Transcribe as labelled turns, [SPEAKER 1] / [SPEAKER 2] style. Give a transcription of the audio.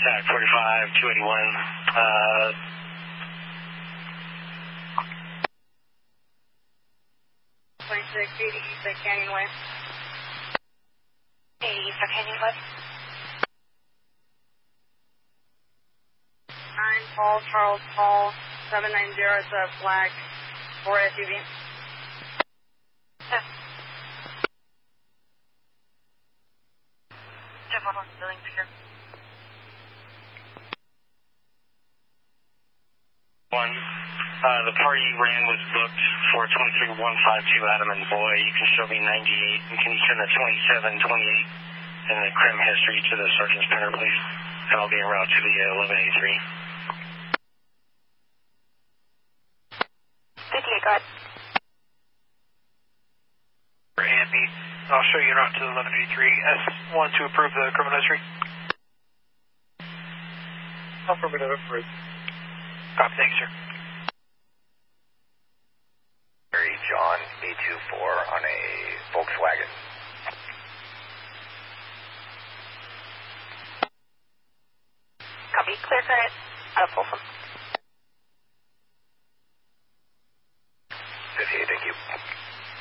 [SPEAKER 1] SAC 45, 281.
[SPEAKER 2] 2680 East of Canyon Way.
[SPEAKER 3] 80 East of Canyon Way.
[SPEAKER 2] 9 Paul, Charles Paul, 790, it's a black Ford SUV.
[SPEAKER 3] Yes. Jeff, hold on, billing figure.
[SPEAKER 1] 1. The party you ran was booked for 23152 Adam and Boy. You can show me 98. And can you send the 2728 and the crim history to the sergeant's printer, please? And I'll be en route to the 1183.
[SPEAKER 3] 58, go ahead.
[SPEAKER 4] Andy, I'll show you en route to the 1183. S1 to approve the criminal history.
[SPEAKER 5] Affirmative approved.
[SPEAKER 4] Copy, thanks, sir.
[SPEAKER 6] John, B24 on a Volkswagen.
[SPEAKER 3] Copy, clear current out of Folsom.
[SPEAKER 6] 58, thank you.